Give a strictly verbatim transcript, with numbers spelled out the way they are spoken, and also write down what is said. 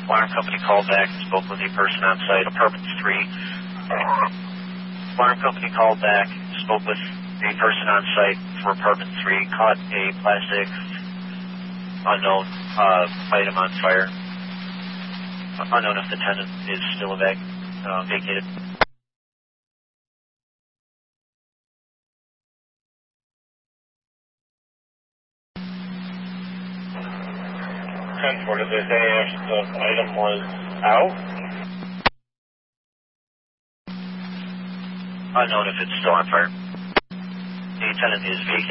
Alarm company called back and spoke with a person on site, apartment three. Alarm company called back, spoke with a person on site for apartment three, caught a plastic unknown uh, item on fire. Unknown if the tenant is still evac uh, vacated. ten four, did they say if the item was out? Unknown if it's still on fire. The tenant is vacated.